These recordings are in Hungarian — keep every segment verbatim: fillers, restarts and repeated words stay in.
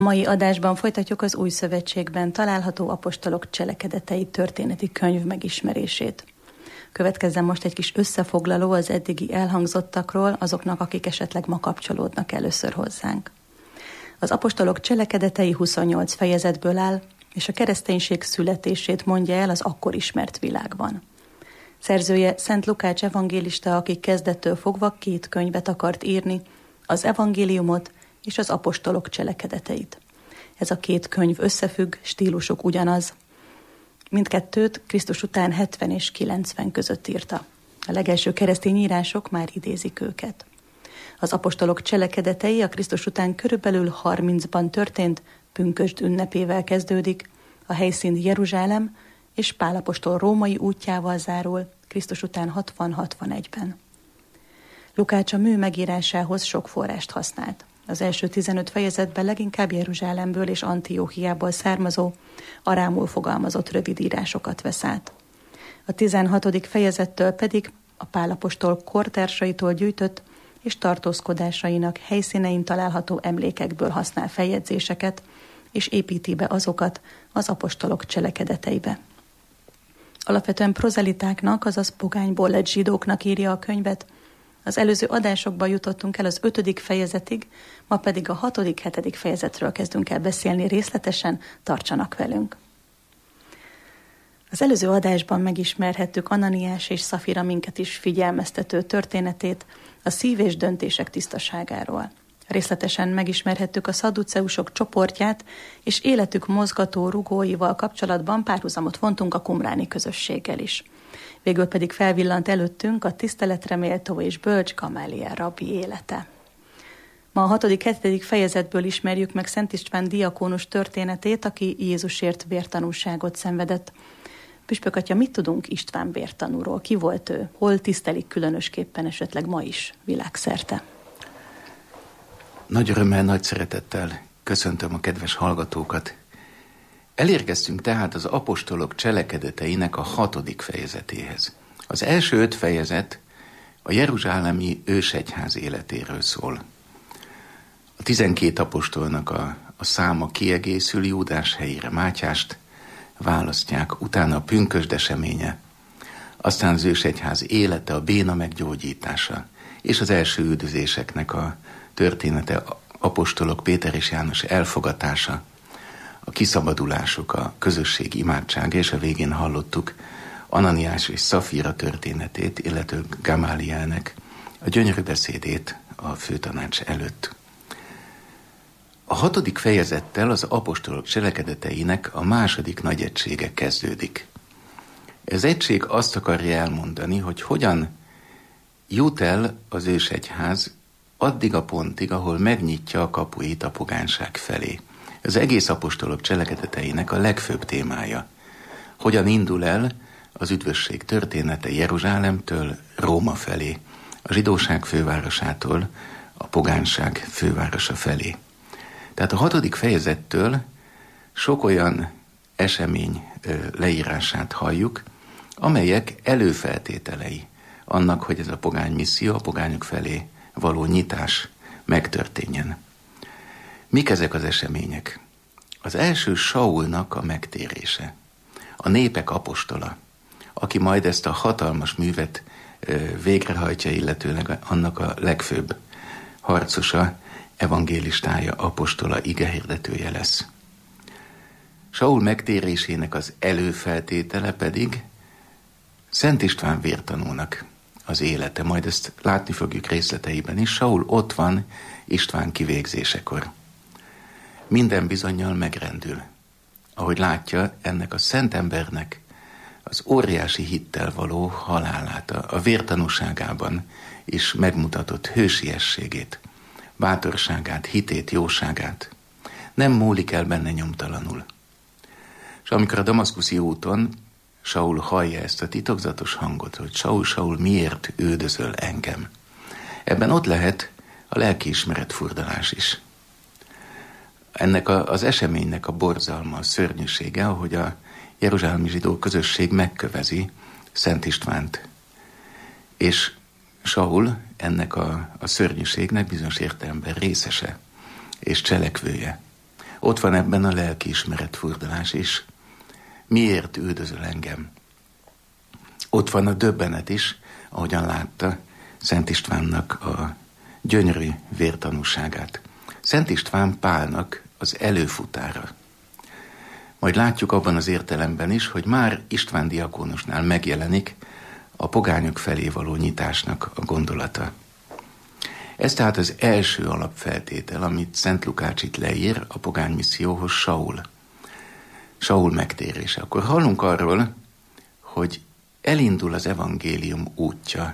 Mai adásban folytatjuk az Új Szövetségben található apostolok cselekedetei történeti könyv megismerését. Következzen most egy kis összefoglaló az eddigi elhangzottakról azoknak, akik esetleg ma kapcsolódnak először hozzánk. Az apostolok cselekedetei huszonnyolc fejezetből áll, és a kereszténység születését mondja el az akkor ismert világban. Szerzője Szent Lukács evangélista, aki kezdettől fogva két könyvet akart írni, az evangéliumot és az apostolok cselekedeteit. Ez a két könyv összefügg, stílusuk ugyanaz. Mindkettőt Krisztus után hetven és kilencven között írta. A legelső keresztény írások már idézik őket. Az apostolok cselekedetei a Krisztus után körülbelül harmincban történt, pünkösd ünnepével kezdődik, a helyszín Jeruzsálem, és Pál apostol római útjával zárul Krisztus után hatvan-hatvanegyben. Lukács a mű megírásához sok forrást használt. Az első tizenöt fejezetben leginkább Jeruzsálemből és Antióchiából származó, arámul fogalmazott rövid írásokat vesz át. A tizenhatodik fejezettől pedig a Pál apostol kortársaitól gyűjtött és tartózkodásainak helyszínein található emlékekből használ feljegyzéseket, és építi be azokat az apostolok cselekedeteibe. Alapvetően prozelitáknak, azaz pogányból lett zsidóknak írja a könyvet. Az előző adásokban jutottunk el az ötödik fejezetig, ma pedig a hatodik, hetedik fejezetről kezdünk el beszélni részletesen, tartsanak velünk. Az előző adásban megismerhettük Ananiás és Szafira minket is figyelmeztető történetét a szív és döntések tisztaságáról. Részletesen megismerhettük a szadduceusok csoportját, és életük mozgató rugóival kapcsolatban párhuzamot vontunk a qumráni közösséggel is. Végül pedig felvillant előttünk a tiszteletre méltó és bölcs Gamáliel rabbi élete. Ma a hatodik, hetedik fejezetből ismerjük meg Szent István diakónus történetét, aki Jézusért vértanúságot szenvedett. Püspök atya, mit tudunk István vértanúról? Ki volt ő? Hol tisztelik különösképpen esetleg ma is világszerte? Nagy örömmel, nagy szeretettel köszöntöm a kedves hallgatókat. Elérkeztünk tehát az apostolok cselekedeteinek a hatodik fejezetéhez. Az első öt fejezet a jeruzsálemi ősegyház életéről szól. A tizenkét apostolnak a, a száma kiegészül, Júdás helyére Mátyást választják, utána a pünkösd eseménye, aztán az ősegyház élete, a béna meggyógyítása, és az első üldözéseknek a története, apostolok Péter és János elfogatása, a kiszabadulások, a közösség imádsága, és a végén hallottuk Ananiás és Szafira történetét, illetve Gamálielnek a gyönyörű beszédét a főtanács előtt. A hatodik fejezettel az apostolok cselekedeteinek a második nagy egysége kezdődik. Ez egység azt akarja elmondani, hogy hogyan jut el az ősegyház addig a pontig, ahol megnyitja a kapuit a pogányság felé. Az egész apostolok cselekedeteinek a legfőbb témája. Hogyan indul el az üdvösség története Jeruzsálemtől Róma felé, a zsidóság fővárosától a pogányság fővárosa felé. Tehát a hatodik fejezettől sok olyan esemény leírását halljuk, amelyek előfeltételei annak, hogy ez a pogány misszió, a pogányok felé való nyitás megtörténjen. Mik ezek az események? Az első Saulnak a megtérése, a népek apostola, aki majd ezt a hatalmas művet végrehajtja, illetőleg annak a legfőbb harcosa, evangélistája, apostola, igehirdetője lesz. Saul megtérésének az előfeltétele pedig Szent István vértanúnak az élete, majd ezt látni fogjuk részleteiben is. Saul ott van István kivégzésekor. Minden bizonnyal megrendül, ahogy látja ennek a szent embernek az óriási hittel való halálát, a vértanúságában is megmutatott hősiességét, bátorságát, hitét, jóságát. Nem múlik el benne nyomtalanul. És amikor a damaszkuszi úton Saul hallja ezt a titokzatos hangot, hogy Saul, Saul, miért üldözöl engem? Ebben ott lehet a lelkiismeret furdalás is. Ennek a, az eseménynek a borzalma, a szörnyűsége, ahogy a jeruzsálemi zsidó közösség megkövezi Szent Istvánt. És Saul ennek a, a szörnyűségnek bizonyos értelemben részese és cselekvője. Ott van ebben a lelkiismeret furdalás is. Miért üldözöl engem? Ott van a döbbenet is, ahogyan látta Szent Istvánnak a gyönyörű vértanúságát. Szent István Pálnak az előfutára. Majd látjuk abban az értelemben is, hogy már István diakónusnál megjelenik a pogányok felé való nyitásnak a gondolata. Ez tehát az első alapfeltétel, amit Szent Lukács itt leír a pogány misszióhoz, Saul. Saul megtérése. Akkor hallunk arról, hogy elindul az evangélium útja.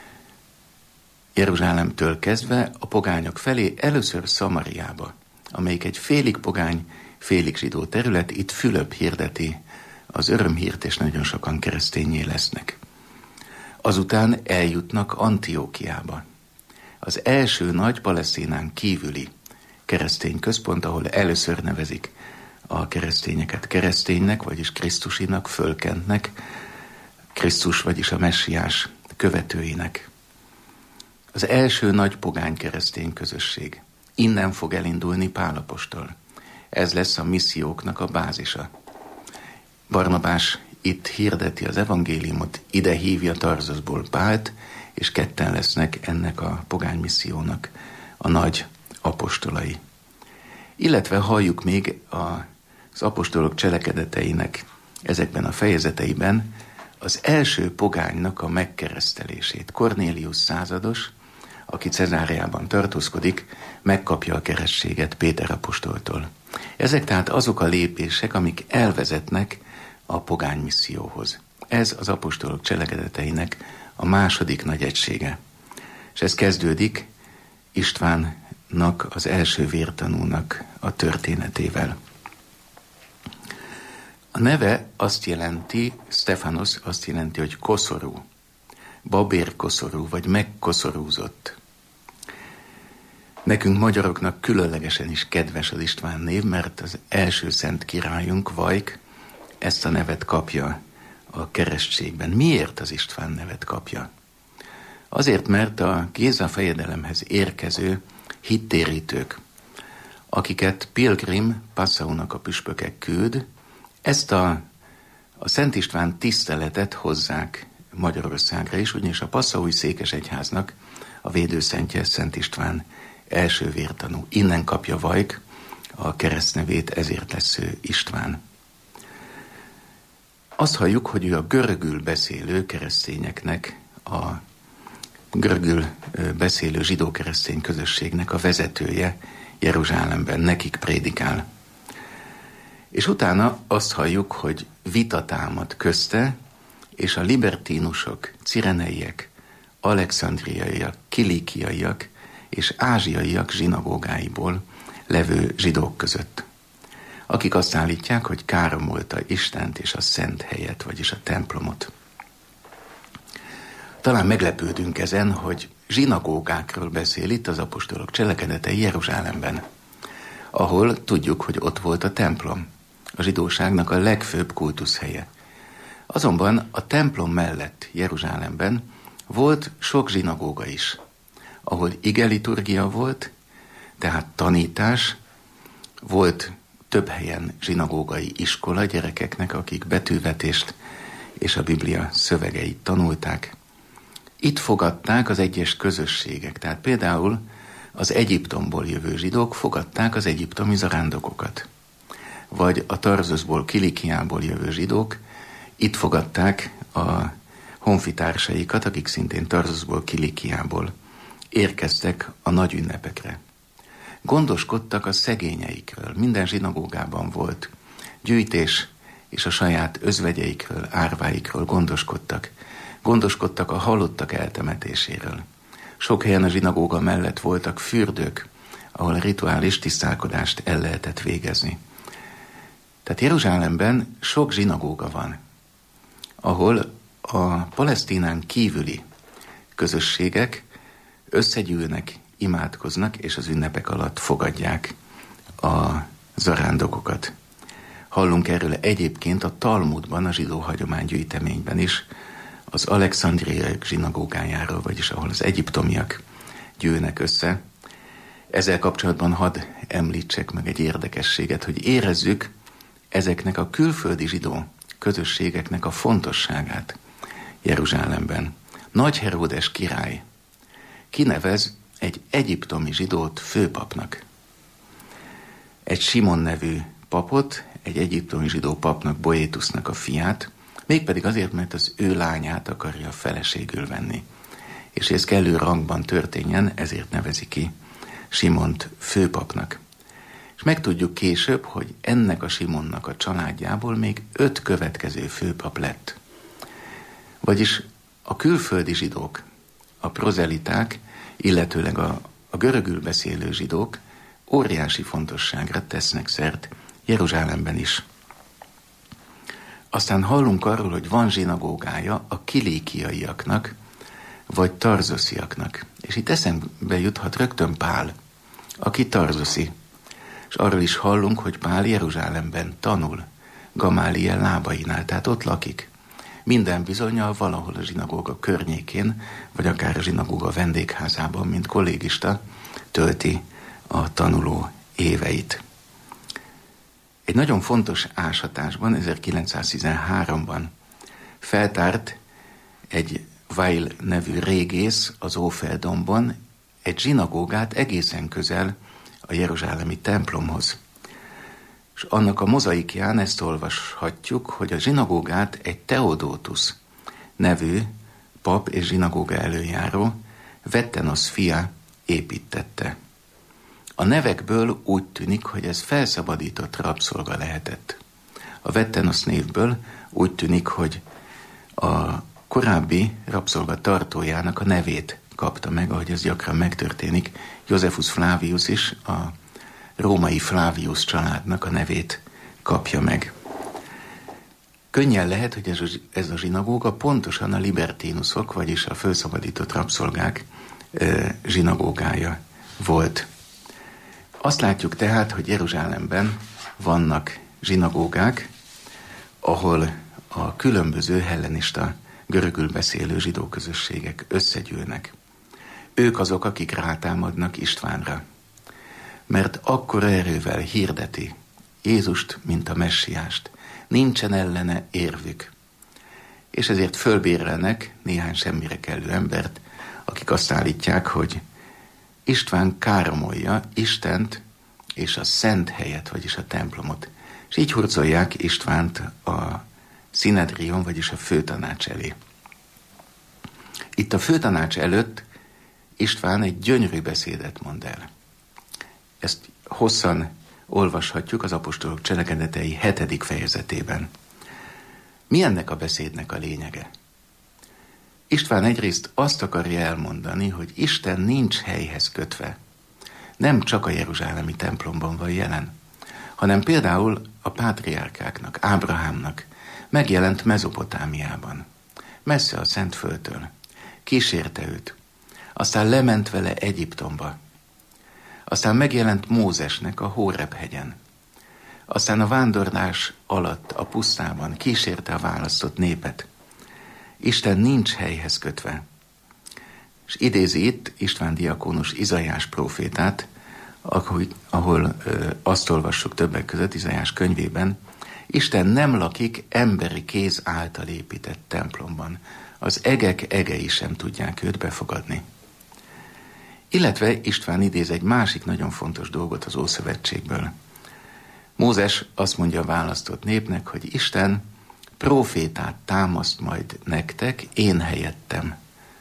Jeruzsálemtől kezdve a pogányok felé, először Szamariába, amelyik egy félig pogány, félig zsidó terület, itt Fülöp hirdeti az örömhírt, és nagyon sokan keresztényé lesznek. Azután eljutnak Antiókiába, az első nagy Palesztinán kívüli keresztény központ, ahol először nevezik a keresztényeket kereszténynek, vagyis Krisztusinak, fölkentnek, Krisztus, vagyis a messiás követőinek. Az első nagy pogány keresztény közösség. Innen fog elindulni Pál apostol. Ez lesz a misszióknak a bázisa. Barnabás itt hirdeti az evangéliumot, ide hívja Tarzuszból Pált, és ketten lesznek ennek a pogány missziónak a nagy apostolai. Illetve halljuk még az apostolok cselekedeteinek ezekben a fejezeteiben az első pogánynak a megkeresztelését. Kornélius százados, aki Cezáreában tartózkodik, megkapja a keresztséget Péter apostoltól. Ezek tehát azok a lépések, amik elvezetnek a pogány misszióhoz. Ez az apostolok cselekedeteinek a második nagy egysége. És ez kezdődik Istvánnak, az első vértanúnak a történetével. A neve azt jelenti, Stefanos azt jelenti, hogy koszorú, babérkoszorú, vagy megkoszorúzott. Nekünk magyaroknak különlegesen is kedves az István név, mert az első szent királyunk, Vajk, ezt a nevet kapja a keresztségben. Miért az István nevet kapja? Azért, mert a Géza fejedelemhez érkező hittérítők, akiket Pilgrim Passaunak a püspökek küld, ezt a, a Szent István tiszteletet hozzák Magyarországra is, ugyanis a Passaui székesegyháznak a védőszentje Szent István első vértanú. Innen kapja Vajk a keresztnevét, ezért lesz ő István. Azt halljuk, hogy ő a görögül beszélő keresztényeknek, a görögül beszélő zsidó-keresztény közösségnek a vezetője Jeruzsálemben, nekik prédikál. És utána azt halljuk, hogy vita támad közte, és a libertínusok, cireneiek, alexandriaiak, kilikiaiak és ázsiaiak zsinagógáiból levő zsidók között, akik azt állítják, hogy káromolta Istent és a szent helyet, vagyis a templomot. Talán meglepődünk ezen, hogy zsinagógákról beszél itt az apostolok cselekedetei Jeruzsálemben, ahol tudjuk, hogy ott volt a templom, a zsidóságnak a legfőbb kultuszhelye. Azonban a templom mellett Jeruzsálemben volt sok zsinagóga is, ahol igeliturgia volt, tehát tanítás, volt több helyen zsinagógai iskola gyerekeknek, akik betűvetést és a Biblia szövegeit tanulták. Itt fogadták az egyes közösségek, tehát például az Egyiptomból jövő zsidók fogadták az egyiptomi zarándokokat, vagy a Tarzuszból, Kilikiából jövő zsidók itt fogadták a honfitársaikat, akik szintén Tarzuszból, Kilikiából érkeztek a nagy ünnepekre. Gondoskodtak a szegényeikről, minden zsinagógában volt gyűjtés, és a saját özvegyeikről, árváikról gondoskodtak. Gondoskodtak a halottak eltemetéséről. Sok helyen a zsinagóga mellett voltak fürdők, ahol rituális tisztálkodást el lehetett végezni. Tehát Jeruzsálemben sok zsinagóga van, ahol a Palesztinán kívüli közösségek összegyűlnek, imádkoznak, és az ünnepek alatt fogadják a zarándokokat. Hallunk erről egyébként a Talmudban, a zsidó hagyománygyűjteményben is, az alexandriai zsinagógájáról, vagyis ahol az egyiptomiak gyűlnek össze. Ezzel kapcsolatban hadd említsek meg egy érdekességet, hogy érezzük ezeknek a külföldi zsidó közösségeknek a fontosságát Jeruzsálemben. Nagy Heródes király kinevez egy egyiptomi zsidót főpapnak. Egy Simon nevű papot, egy egyiptomi zsidó papnak, Boétusznak a fiát, mégpedig azért, mert az ő lányát akarja feleségül venni. És ez kellő rangban történjen, ezért nevezi ki Simont főpapnak. És megtudjuk később, hogy ennek a Simonnak a családjából még öt következő főpap lett. Vagyis a külföldi zsidók, a prozeliták, illetőleg a, a görögül beszélő zsidók óriási fontosságra tesznek szert Jeruzsálemben is. Aztán hallunk arról, hogy van zsinagógája a kilékiaiaknak, vagy tarzosziaknak. És itt eszembe juthat rögtön Pál, aki tarzoszi. És arról is hallunk, hogy Pál Jeruzsálemben tanul, Gamáliel lábainál, tehát ott lakik. Minden bizonnyal valahol a zsinagóga környékén, vagy akár a zsinagóga vendégházában, mint kollégista, tölti a tanuló éveit. Egy nagyon fontos ásatásban, ezerkilencszáztizenháromban feltárt egy Weil nevű régész az Ófeldombon egy zsinagógát egészen közel a jeruzsálemi templomhoz. És annak a mozaikján ezt olvashatjuk, hogy a zsinagógát egy Teodótusz nevű pap és zsinagóga előjáró, Vettenosz fia építette. A nevekből úgy tűnik, hogy ez felszabadított rabszolga lehetett. A Vettenosz névből úgy tűnik, hogy a korábbi rabszolga tartójának a nevét kapta meg, ahogy ez gyakran megtörténik. Josephus Flavius is a római Flavius családnak a nevét kapja meg. Könnyen lehet, hogy ez a, ez a zsinagóga pontosan a libertinusok, vagyis a felszabadított rabszolgák e, zsinagógája volt. Azt látjuk tehát, hogy Jeruzsálemben vannak zsinagógák, ahol a különböző hellenista, görögül beszélő zsidó közösségek összegyűlnek. Ők azok, akik rátámadnak Istvánra, mert akkora erővel hirdeti Jézust, mint a messiást. Nincsen ellene érvük. És ezért fölbérelnek néhány semmire kellő embert, akik azt állítják, hogy István káromolja Istent és a szent helyet, vagyis a templomot. És így hurcolják Istvánt a Szinedrion, vagyis a főtanács elé. Itt a főtanács előtt István egy gyönyörű beszédet mond el. Ezt hosszan olvashatjuk az apostolok cselekedetei hetedik fejezetében. Mi ennek a beszédnek a lényege? István egyrészt azt akarja elmondani, hogy Isten nincs helyhez kötve. Nem csak a jeruzsálemi templomban van jelen, hanem például a pátriárkáknak, Ábrahámnak megjelent Mezopotámiában, messze a Szentföldtől. Kísérte őt, aztán lement vele Egyiptomba, aztán megjelent Mózesnek a Hóreb-hegyen, aztán a vándorlás alatt a pusztában kísérte a választott népet. Isten nincs helyhez kötve. És idézi itt István diakónus Izaiás prófétát, ahol, ahol ö, azt olvassuk többek között Izaiás könyvében, Isten nem lakik emberi kéz által épített templomban. Az egek egei sem tudják őt befogadni. Illetve István idéz egy másik nagyon fontos dolgot az Ószövetségből. Mózes azt mondja a választott népnek, hogy Isten prófétát támaszt majd nektek, én helyettem.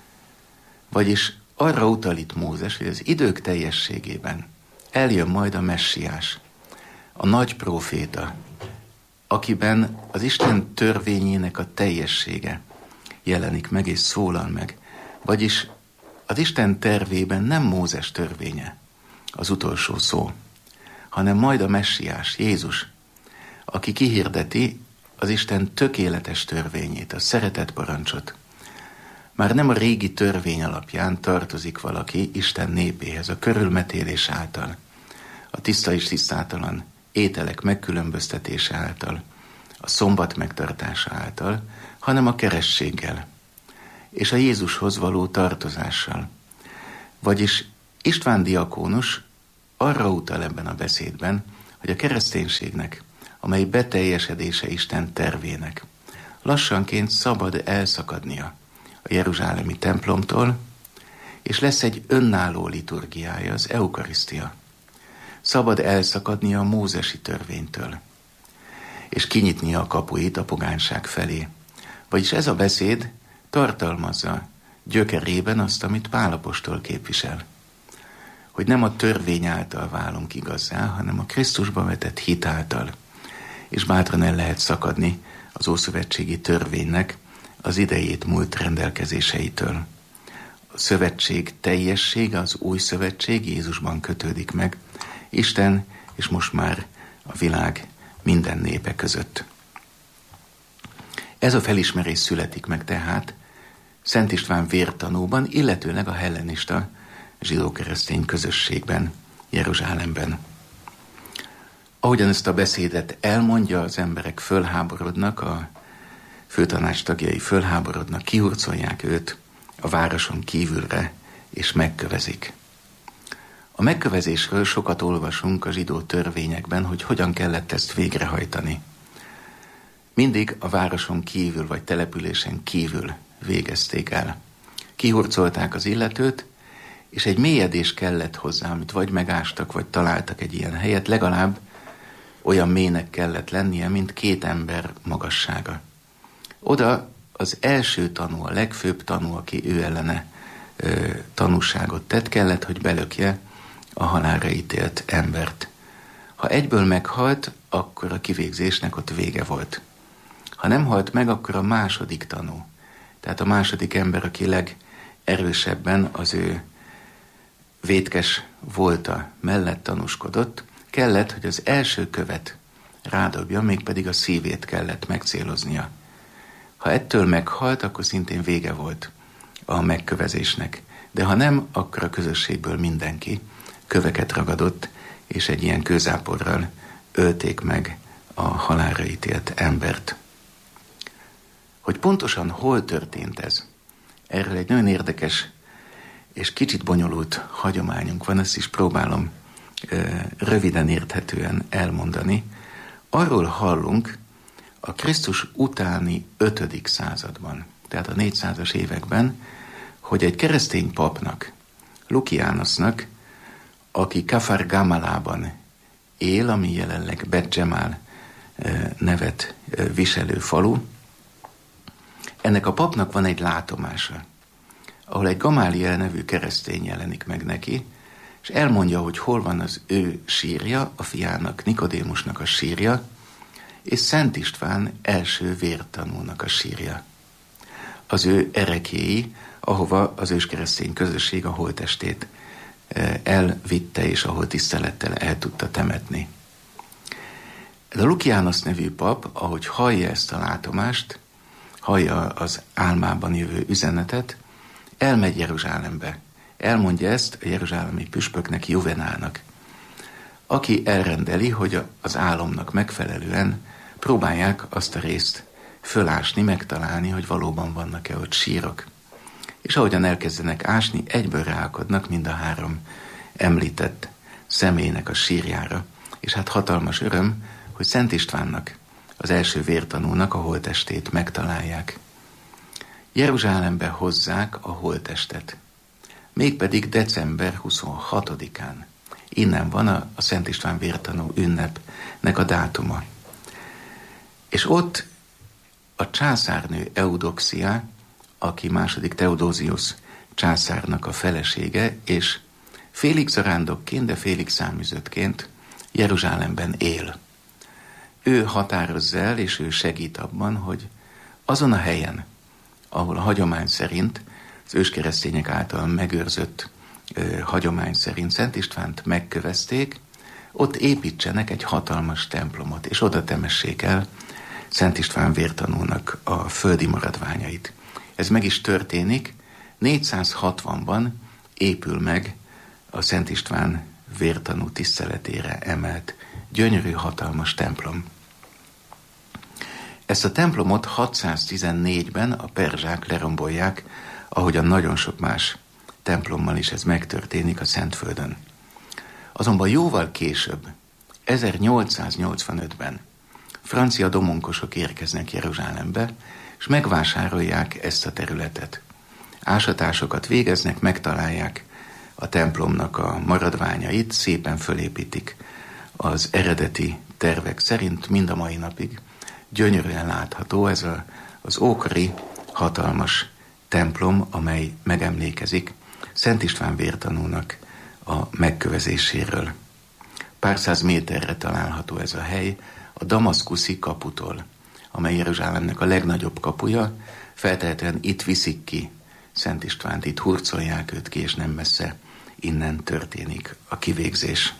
Vagyis arra utal itt Mózes, hogy az idők teljességében eljön majd a messiás, a nagy próféta, akiben az Isten törvényének a teljessége jelenik meg és szólal meg. Vagyis az Isten tervében nem Mózes törvénye az utolsó szó, hanem majd a messiás, Jézus, aki kihirdeti az Isten tökéletes törvényét, a szeretet parancsot. Már nem a régi törvény alapján tartozik valaki Isten népéhez, a körülmetélés által, a tiszta és tisztátalan ételek megkülönböztetése által, a szombat megtartása által, hanem a kerességgel és a Jézushoz való tartozással. Vagyis István diakónus arra utal ebben a beszédben, hogy a kereszténységnek, amely beteljesedése Isten tervének, lassanként szabad elszakadnia a jeruzsálemi templomtól, és lesz egy önálló liturgiája, az eukarisztia. Szabad elszakadnia a mózesi törvénytől, és kinyitnia a kapuit a pogányság felé. Vagyis ez a beszéd tartalmazza gyökerében azt, amit Pál apostol képvisel. Hogy nem a törvény által válunk igazzá, hanem a Krisztusba vetett hit által. És bátran el lehet szakadni az ószövetségi törvénynek az idejét múlt rendelkezéseitől. A szövetség teljessége, az új szövetség Jézusban kötődik meg, Isten és most már a világ minden népe között. Ez a felismerés születik meg tehát Szent István vértanúban, illetőleg a hellenista zsidó-keresztény közösségben, Jeruzsálemben. Ahogyan ezt a beszédet elmondja, az emberek fölháborodnak, a főtanács tagjai fölháborodnak, kihurcolják őt a városon kívülre, és megkövezik. A megkövezésről sokat olvasunk a zsidó törvényekben, hogy hogyan kellett ezt végrehajtani. Mindig a városon kívül, vagy településen kívül végezték el. Kihurcolták az illetőt, és egy mélyedés kellett hozzá, amit vagy megástak, vagy találtak egy ilyen helyet, legalább olyan mélynek kellett lennie, mint két ember magassága. Oda az első tanú, a legfőbb tanú, aki ő ellene ö, tanúságot tett, kellett, hogy belökje a halálra ítélt embert. Ha egyből meghalt, akkor a kivégzésnek ott vége volt. Ha nem halt meg, akkor a második tanú, tehát a második ember, aki legerősebben az ő vétkes volta mellett tanúskodott, kellett, hogy az első követ rádobja, mégpedig a szívét kellett megcéloznia. Ha ettől meghalt, akkor szintén vége volt a megkövezésnek. De ha nem, akkor a közösségből mindenki köveket ragadott, és egy ilyen kőzáporral ölték meg a halálra ítélt embert. Hogy pontosan hol történt ez, erről egy nagyon érdekes és kicsit bonyolult hagyományunk van, ezt is próbálom ö, röviden érthetően elmondani. Arról hallunk a Krisztus utáni ötödik században, tehát a négyszázas években, hogy egy keresztény papnak, Lukiánosznak, aki Kafar Gamalában él, ami jelenleg Bet Dzsemál nevet viselő falu, ennek a papnak van egy látomása, ahol egy Gamáliel nevű keresztény jelenik meg neki, és elmondja, hogy hol van az ő sírja, a fiának, Nikodémusnak a sírja, és Szent István első vértanúnak a sírja. Az ő erekéi, ahova az őskeresztény közösség a holttestét elvitte, és ahol tisztelettel el tudta temetni. De Lukiánosz nevű pap, ahogy hallja ezt a látomást, hallja az álmában jövő üzenetet, elmegy Jeruzsálembe. Elmondja ezt a jeruzsálemi püspöknek, Juvenálnak, aki elrendeli, hogy az álomnak megfelelően próbálják azt a részt fölásni, megtalálni, hogy valóban vannak-e ott sírok. És ahogyan elkezdenek ásni, egyből ráakadnak mind a három említett személynek a sírjára. És hát hatalmas öröm, hogy Szent Istvánnak, az első vértanúnak a holttestét megtalálják. Jeruzsálembe hozzák a holttestet. Mégpedig december huszonhatodikán. Innen van a, a Szent István vértanú ünnepnek a dátuma. És ott a császárnő Eudoxia, aki második Theodosius császárnak a felesége, és félig zarándokként, de félig száműzöttként Jeruzsálemben él. Ő határozza el, és ő segít abban, hogy azon a helyen, ahol a hagyomány szerint, az őskeresztények által megőrzött ö, hagyomány szerint Szent Istvánt megkövezték, ott építsenek egy hatalmas templomot, és oda temessék el Szent István vértanúnak a földi maradványait. Ez meg is történik, négyszázhatvanban épül meg a Szent István vértanú tiszteletére emelt gyönyörű, hatalmas templom. Ezt a templomot hatszáztizennégyben a perzsák lerombolják, ahogyan nagyon sok más templommal is ez megtörténik a Szentföldön. Azonban jóval később, ezernyolcszáznyolcvanötben francia domonkosok érkeznek Jeruzsálembe, és megvásárolják ezt a területet. Ásatásokat végeznek, megtalálják a templomnak a maradványait, szépen fölépítik az eredeti tervek szerint, mind a mai napig gyönyörűen látható ez a, az ókori hatalmas templom, amely megemlékezik Szent István vértanúnak a megkövezéséről. Pár száz méterre található ez a hely a damaszkuszi kaputól, amely Jeruzsálemnek a legnagyobb kapuja, feltehetően itt viszik ki Szent Istvánt, itt hurcolják őt ki, és nem messze innen történik a kivégzés.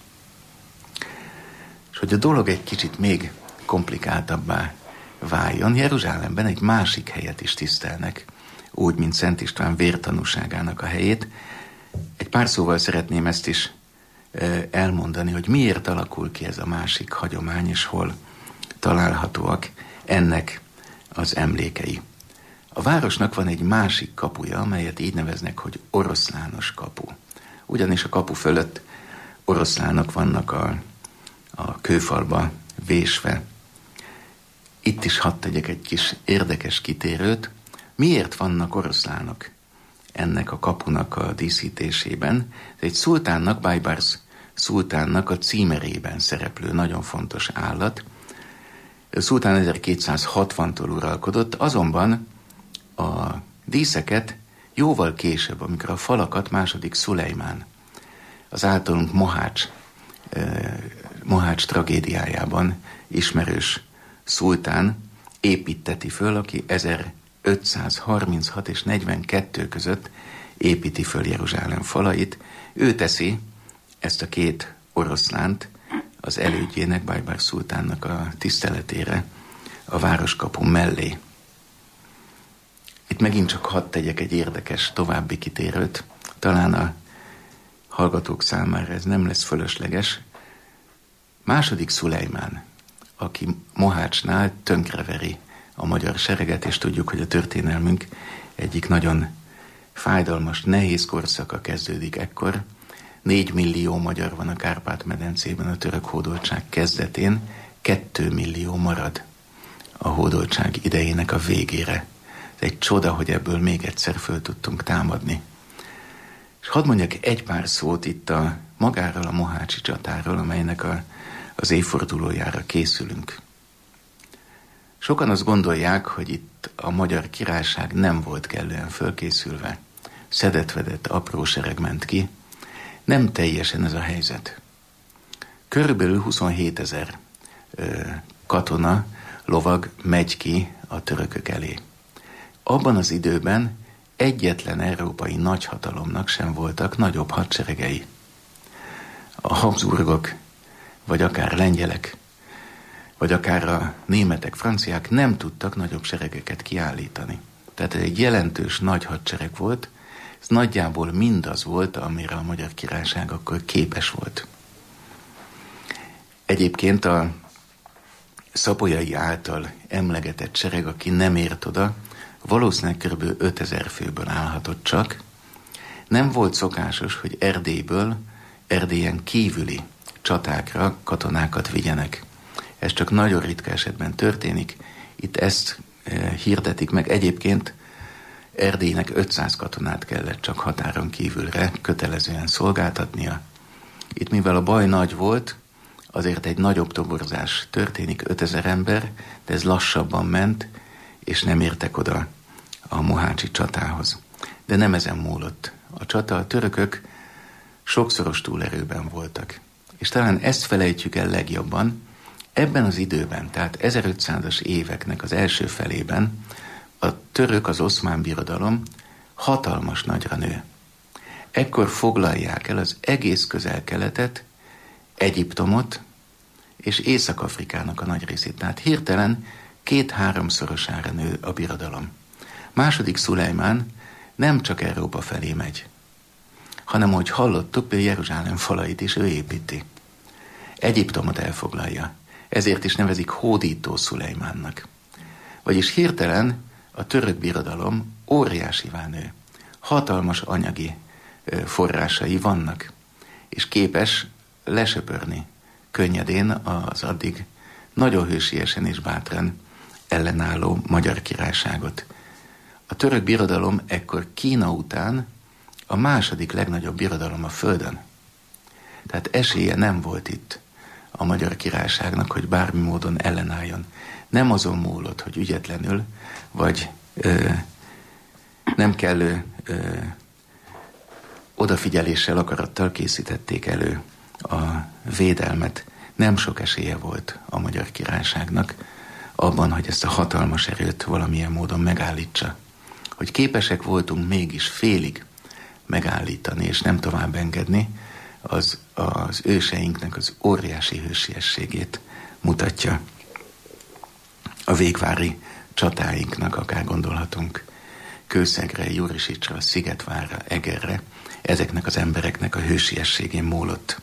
És hogy a dolog egy kicsit még komplikáltabbá váljon, Jeruzsálemben egy másik helyet is tisztelnek, úgy, mint Szent István vértanúságának a helyét. Egy pár szóval szeretném ezt is elmondani, hogy miért alakul ki ez a másik hagyomány, és hol találhatóak ennek az emlékei. A városnak van egy másik kapuja, amelyet így neveznek, hogy oroszlános kapu. Ugyanis a kapu fölött oroszlánok vannak a, a kőfalba vésve. Itt is hadd tegyek egy kis érdekes kitérőt. Miért vannak oroszlánok ennek a kapunak a díszítésében? Ez egy szultánnak, Baybars szultánnak a címerében szereplő nagyon fontos állat. A szultán ezerkétszázhatvantól uralkodott, azonban a díszeket jóval később, amikor a falakat második Szulejmán, az általunk Mohács, eh, Mohács tragédiájában ismerős szultán építeti föl, aki ezerötszázharminchat és negyvenkettő között építi föl Jeruzsálem falait. Ő teszi ezt a két oroszlánt az elődjének, Baybars szultánnak a tiszteletére a városkapu mellé. Itt megint csak hadd tegyek egy érdekes további kitérőt, talán a hallgatók számára ez nem lesz fölösleges. Második Szulejmán, aki Mohácsnál tönkreveri a magyar sereget, és tudjuk, hogy a történelmünk egyik nagyon fájdalmas, nehéz korszaka kezdődik ekkor. Négy millió magyar van a Kárpát-medencében a török hódoltság kezdetén, kettő millió marad a hódoltság idejének a végére. Ez egy csoda, hogy ebből még egyszer föl tudtunk támadni. És hadd mondjak egy pár szót itt a magáról, a mohácsi csatáról, amelynek a, az évfordulójára készülünk. Sokan azt gondolják, hogy itt a magyar királyság nem volt kellően fölkészülve, szedett-vedett apró sereg ment ki. Nem teljesen ez a helyzet. Körülbelül huszonhétezer katona, lovag megy ki a törökök elé. Abban az időben egyetlen európai nagyhatalomnak sem voltak nagyobb hadseregei. A Habsburgok, vagy akár lengyelek, vagy akár a németek, franciák nem tudtak nagyobb seregeket kiállítani. Tehát ez egy jelentős nagy hadsereg volt, ez nagyjából mindaz volt, amire a Magyar Királyság akkor képes volt. Egyébként a Szapolyai által emlegetett sereg, aki nem ért oda, valószínűleg kb. ötezer főből állhatott csak. Nem volt szokásos, hogy Erdélyből, Erdélyen kívüli csatákra katonákat vigyenek. Ez csak nagyon ritka esetben történik. Itt ezt e, hirdetik meg. Egyébként Erdélynek ötszáz katonát kellett csak határon kívülre kötelezően szolgáltatnia. Itt mivel a baj nagy volt, azért egy nagyobb toborzás történik, ötezer ember, de ez lassabban ment, és nem értek oda a mohácsi csatához. De nem ezen múlott. A csata, a törökök sokszoros túlerőben voltak. És talán ezt felejtjük el legjobban, ebben az időben, tehát ezerötszázas éveknek az első felében a török, az oszmán birodalom hatalmas nagyra nő. Ekkor foglalják el az egész Közel-Keletet, Egyiptomot és Észak-Afrikának a nagy részét. Tehát hirtelen két-háromszorosára nő a birodalom. Második Szulejmán nem csak Európa felé megy, hanem, hogy hallottuk, például Jeruzsálem falait is ő építi. Egyiptomot elfoglalja. Ezért is nevezik hódító Szulejmánnak. Vagyis hirtelen a török birodalom óriásivá nő. Hatalmas anyagi forrásai vannak, és képes lesöpörni könnyedén az addig nagyon hősiesen és bátran ellenálló Magyar Királyságot. A török birodalom ekkor Kína után a második legnagyobb birodalom a földön. Tehát esélye nem volt itt a Magyar Királyságnak, hogy bármi módon ellenálljon. Nem azon múlott, hogy ügyetlenül, vagy ö, nem kellő ö, odafigyeléssel, akarattal készítették elő a védelmet. Nem sok esélye volt a Magyar Királyságnak abban, hogy ezt a hatalmas erőt valamilyen módon megállítsa. Hogy képesek voltunk mégis félig megállítani, és nem tovább engedni, az az őseinknek az óriási hősiességét mutatja. A végvári csatáinknak akár gondolhatunk Kőszegre, Jurisicsra, Szigetvárra, Egerre, ezeknek az embereknek a hősiességén múlott.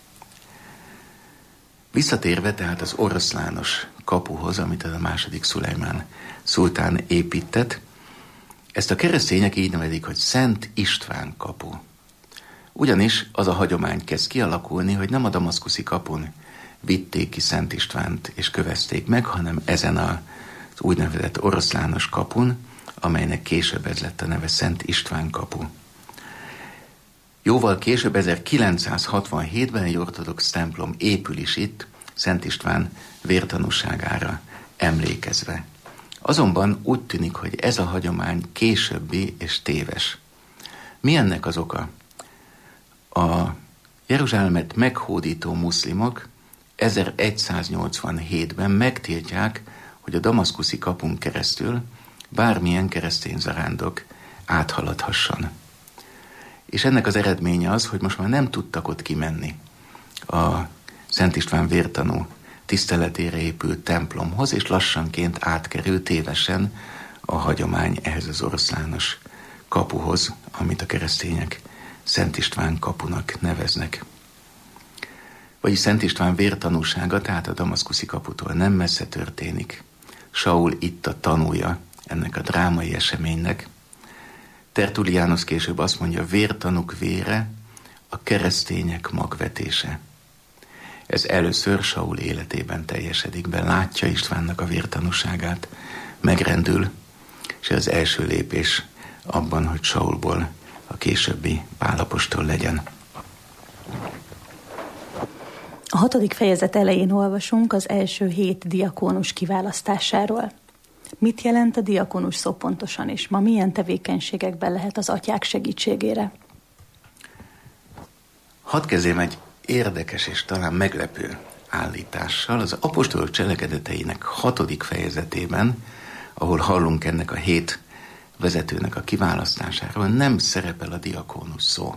Visszatérve tehát az oroszlános kapuhoz, amit a második Szulejmán szultán épített, ezt a keresztények így nevezik, hogy Szent István kapu. Ugyanis az a hagyomány kezd kialakulni, hogy nem a damaszkuszi kapun vitték ki Szent Istvánt és kövezték meg, hanem ezen az úgynevezett oroszlános kapun, amelynek később ez lett a neve Szent István kapu. Jóval később, ezerkilencszázhatvanhétben egy ortodox templom épül is itt, Szent István vértanúságára emlékezve. Azonban úgy tűnik, hogy ez a hagyomány későbbi és téves. Mi ennek az oka? A Jeruzsálemet meghódító muszlimok ezeregyszáznyolcvanhétben megtiltják, hogy a damaszkuszi kapun keresztül bármilyen keresztény zarándok áthaladhasson. És ennek az eredménye az, hogy most már nem tudtak ott kimenni a Szent István vértanú tiszteletére épült templomhoz, és lassanként átkerült tévesen a hagyomány ehhez az oroszlános kapuhoz, amit a keresztények Szent István kapunak neveznek. Vagyis Szent István vértanúsága, tehát a damaszkuszi kaputól nem messze történik. Saul itt a tanúja ennek a drámai eseménynek. Tertullianus később azt mondja, vértanúk vére, a keresztények magvetése. Ez először Saul életében teljesedik be, látja Istvánnak a vértanúságát, megrendül, és az első lépés abban, hogy Saulból a későbbi Pál apostol legyen. A hatodik fejezet elején olvasunk az első hét diakónus kiválasztásáról. Mit jelent a diakónus szó pontosan, és ma milyen tevékenységekben lehet az atyák segítségére? Hadd kezdjem egy érdekes és talán meglepő állítással. Az apostolok cselekedeteinek hatodik fejezetében, ahol hallunk ennek a hét vezetőnek a kiválasztásáról, nem szerepel a diakónus szó.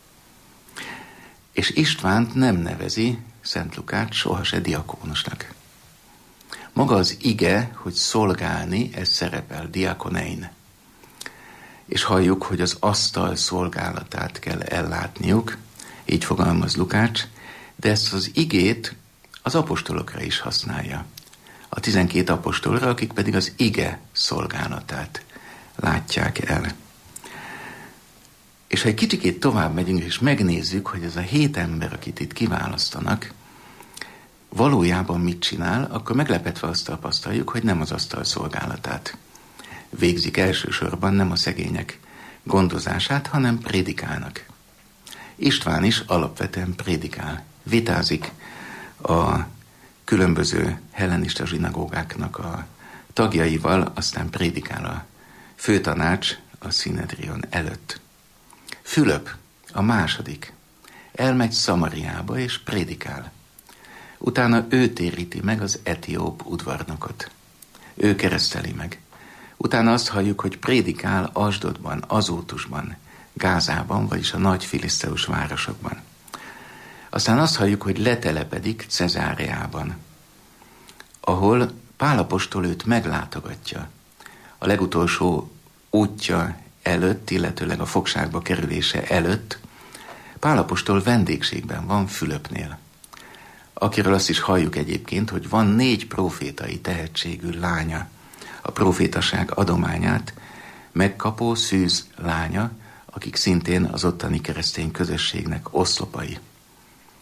És Istvánt nem nevezi Szent Lukát soha se diakónusnak. Maga az ige, hogy szolgálni, ez szerepel, diakonein. És halljuk, hogy az asztal szolgálatát kell ellátniuk, így fogalmaz Lukács, de ezt az igét az apostolokra is használja. A tizenkét apostolra, akik pedig az ige szolgálatát látják el. És ha egy kicsikét tovább megyünk, és megnézzük, hogy ez a hét ember, akit itt kiválasztanak, valójában mit csinál, akkor meglepetve azt tapasztaljuk, hogy nem az asztal szolgálatát végzik elsősorban, nem a szegények gondozását, hanem prédikálnak. István is alapvetően prédikál, vitázik a különböző hellenista zsinagógáknak a tagjaival, aztán prédikál a főtanács a Szinedrion előtt. Fülöp, a második, elmegy Szamariába és prédikál. Utána ő téríti meg az etióp udvarnokot. Ő kereszteli meg. Utána azt halljuk, hogy prédikál Asdodban, Azótusban, Gázában, vagyis a nagy filiszteus városokban. Aztán azt halljuk, hogy letelepedik Cezáreában, ahol Pál apostol őt meglátogatja. A legutolsó útja előtt, illetőleg a fogságba kerülése előtt Pál apostol vendégségben van Fülöpnél, akiről azt is halljuk egyébként, hogy van négy profétai tehetségű lánya, a profétaság adományát megkapó Szűz lánya, akik szintén az ottani keresztény közösségnek oszlopai.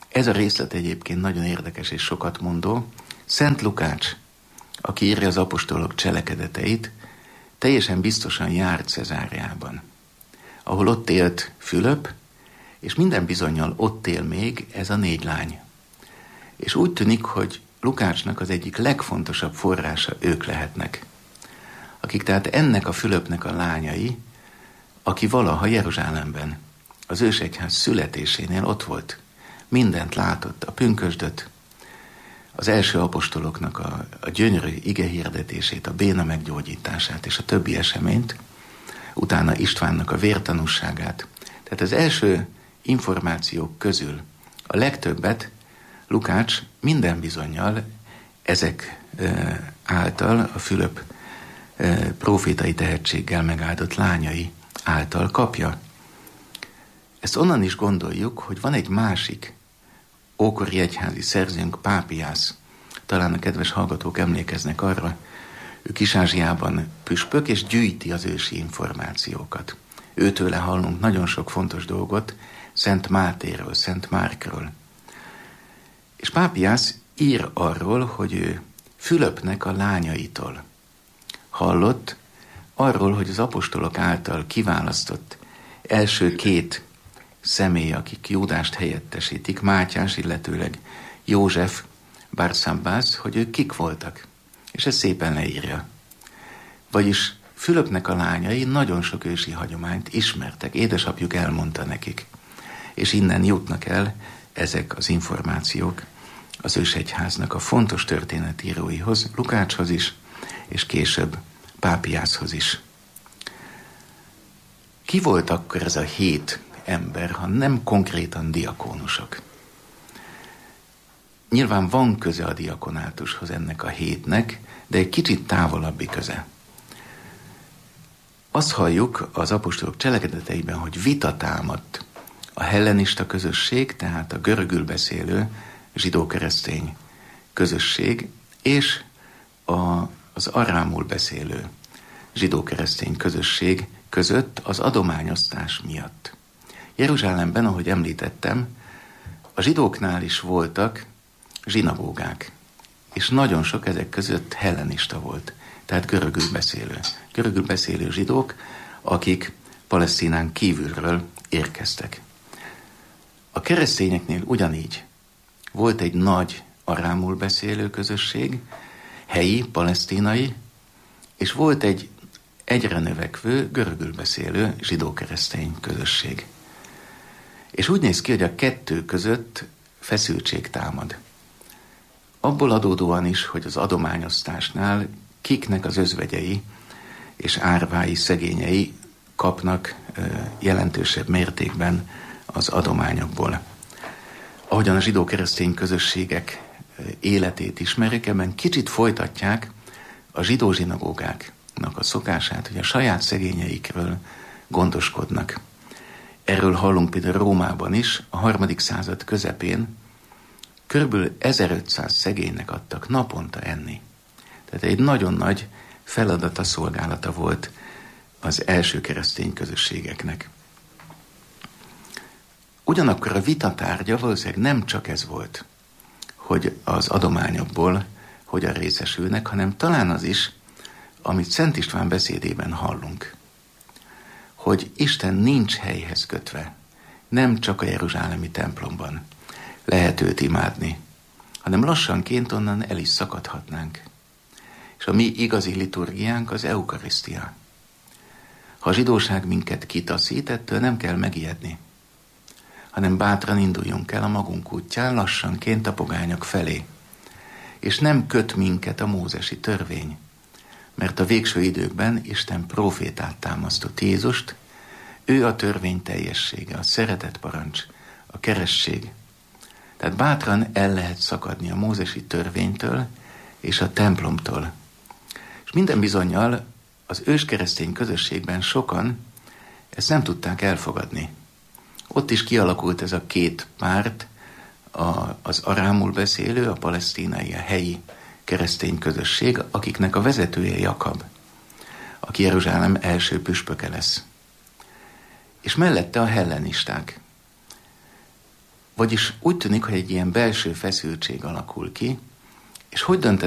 Ez a részlet egyébként nagyon érdekes és sokat mondó. Szent Lukács, aki írja az apostolok cselekedeteit, teljesen biztosan járt Cezáreában, ahol ott élt Fülöp, és minden bizonnyal ott él még ez a négy lány. És úgy tűnik, hogy Lukácsnak az egyik legfontosabb forrása ők lehetnek, akik tehát ennek a Fülöpnek a lányai, aki valaha Jeruzsálemben, az ősegyház születésénél ott volt. Mindent látott, a pünkösdöt, az első apostoloknak a, a gyönyörű igehirdetését, a béna meggyógyítását és a többi eseményt, utána Istvánnak a vértanússágát. Tehát az első információk közül a legtöbbet Lukács minden bizonnyal ezek által, a Fülöp prófétai tehetséggel megáldott lányai által kapja. Ezt onnan is gondoljuk, hogy van egy másik ókori egyházi szerzőnk, Pápiász. Talán a kedves hallgatók emlékeznek arra, ő Kis-Ázsiában püspök, és gyűjti az ősi információkat. Őtőle hallunk nagyon sok fontos dolgot, Szent Mátéről, Szent Márkról. És Pápiász ír arról, hogy ő Fülöpnek a lányaitól hallott, arról, hogy az apostolok által kiválasztott első két személy, akik Júdást helyettesítik, Mátyás, illetőleg József, Barsabbász, hogy ők kik voltak. És ez szépen leírja. Vagyis Fülöpnek a lányai nagyon sok ősi hagyományt ismertek, édesapjuk elmondta nekik. És innen jutnak el ezek az információk az ősegyháznak a fontos történetíróihoz, Lukácshoz is, és később Pápiászhoz is. Ki volt akkor ez a hét ember, ha nem konkrétan diakónusok? Nyilván van köze a diakonátushoz ennek a hétnek, de egy kicsit távolabbi köze. Azt halljuk az apostolok cselekedeteiben, hogy vita támadt a hellenista közösség, tehát a görögül beszélő zsidó-keresztény közösség, és a, az arámul beszélő zsidó-keresztény közösség között az adományosztás miatt. Jeruzsálemben, ahogy említettem, a zsidóknál is voltak zsinagógák, és nagyon sok ezek között hellenista volt, tehát görögül beszélő. Görögül beszélő zsidók, akik Palesztinán kívülről érkeztek. A keresztényeknél ugyanígy volt egy nagy arámul beszélő közösség, helyi, palesztinai, és volt egy egyre növekvő, görögül beszélő zsidó-keresztény közösség. És úgy néz ki, hogy a kettő között feszültség támad. Abból adódóan is, hogy az adományosztásnál kiknek az özvegyei és árvái, szegényei kapnak jelentősebb mértékben az adományokból. Ahogyan a zsidó-keresztény közösségek életét ismerik, ebben kicsit folytatják a zsidó zsinagógáknak a szokását, hogy a saját szegényeikről gondoskodnak. Erről hallunk például Rómában is, a harmadik század közepén körülbelül ezerötszáz szegénynek adtak naponta enni. Tehát egy nagyon nagy feladata, szolgálata volt az első keresztény közösségeknek. Ugyanakkor a vita tárgya valószínűleg nem csak ez volt, hogy az adományokból hogyan részesülnek, hanem talán az is, amit Szent István beszédében hallunk, hogy Isten nincs helyhez kötve, nem csak a jeruzsálemi templomban lehet őt imádni, hanem lassanként onnan el is szakadhatnánk. És a mi igazi liturgiánk az eukarisztia. Ha a zsidóság minket kitaszít, ettől nem kell megijedni, hanem bátran induljunk el a magunk útján lassanként a pogányok felé. És nem köt minket a mózesi törvény, mert a végső időkben Isten prófétát támasztott Jézust, ő a törvény teljessége, a szeretet parancs, a keresztség. Tehát bátran el lehet szakadni a mózesi törvénytől és a templomtól. És minden bizonnyal az őskeresztény közösségben sokan ezt nem tudták elfogadni. Ott is kialakult ez a két párt, a, az arámul beszélő, a palesztinai, a helyi keresztény közösség, akiknek a vezetője Jakab, aki Jeruzsálem első püspöke lesz. És mellette a hellenisták. Vagyis úgy tűnik, hogy egy ilyen belső feszültség alakul ki, és hogy döntett